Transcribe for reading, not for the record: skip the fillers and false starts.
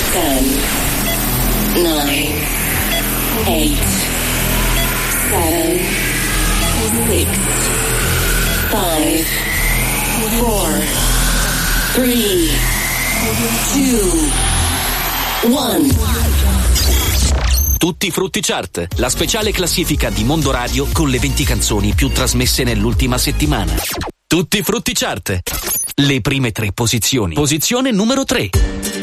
10, 9, 8, 7, 6, 5, 4, 3, 2, 1. Tutti Frutti Chart, la speciale classifica di Mondo Radio con le 20 canzoni più trasmesse nell'ultima settimana. Tutti Frutti Chart, le prime 3 posizioni. Posizione numero 3.